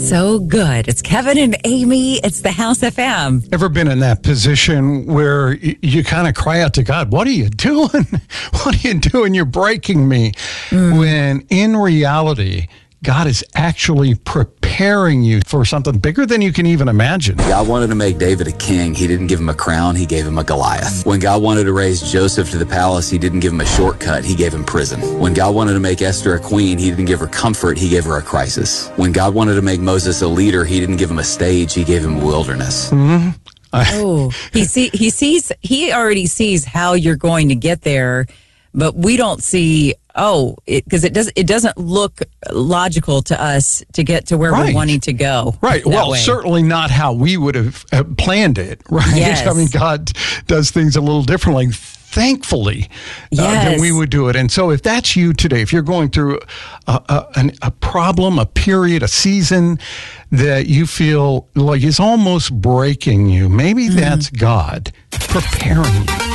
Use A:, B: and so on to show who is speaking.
A: So good. It's Kevin and Amy. It's the House FM.
B: Ever been in that position where you kind of cry out to God, what are you doing? What are you doing? You're breaking me. When in reality, God is actually preparing you for something bigger than you can even imagine.
C: God wanted to make David a king. He didn't give him a crown. He gave him a Goliath. When God wanted to raise Joseph to the palace, he didn't give him a shortcut. He gave him prison. When God wanted to make Esther a queen, he didn't give her comfort. He gave her a crisis. When God wanted to make Moses a leader, he didn't give him a stage. He gave him a wilderness.
A: He already sees how you're going to get there, but we don't see, because it doesn't look logical to us to get to where we're wanting to go.
B: Right. Well, certainly not how we would have planned it, right?
A: Yes.
B: I mean, God does things a little differently, thankfully, than we would do it. And so if that's you today, if you're going through a problem, a period, a season that you feel like is almost breaking you, maybe that's God preparing you.